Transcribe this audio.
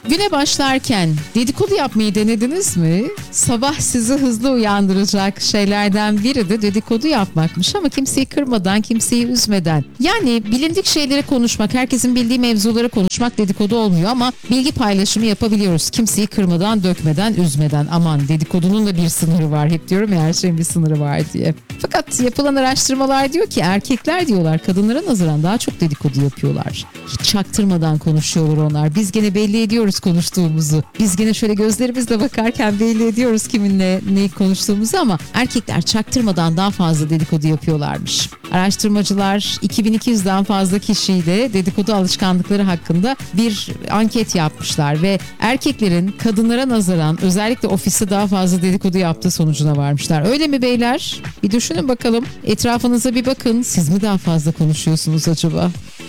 Güne başlarken dedikodu yapmayı denediniz mi? Sabah sizi hızlı uyandıracak şeylerden biri de dedikodu yapmakmış ama kimseyi kırmadan, kimseyi üzmeden. Yani bilindik şeyleri konuşmak, herkesin bildiği mevzuları konuşmak dedikodu olmuyor ama bilgi paylaşımı yapabiliyoruz. Kimseyi kırmadan, dökmeden, üzmeden. Aman dedikodunun da bir sınırı var. Hep diyorum ya, her şeyin bir sınırı var diye. Fakat yapılan araştırmalar diyor ki erkekler diyorlar kadınlara nazaran daha çok dedikodu yapıyorlar. Hiç çaktırmadan konuşuyorlar onlar. Biz gene belli ediyoruz konuştuğumuzu. Biz gene şöyle gözlerimizle bakarken belli ediyoruz kiminle neyi konuştuğumuzu ama erkekler çaktırmadan daha fazla dedikodu yapıyorlarmış. Araştırmacılar 2200'den fazla kişiyle dedikodu alışkanlıkları hakkında bir anket yapmışlar ve erkeklerin kadınlara nazaran özellikle ofiste daha fazla dedikodu yaptığı sonucuna varmışlar. Öyle mi beyler? Bir düşünün bakalım. Etrafınıza bir bakın. Siz mi daha fazla konuşuyorsunuz acaba?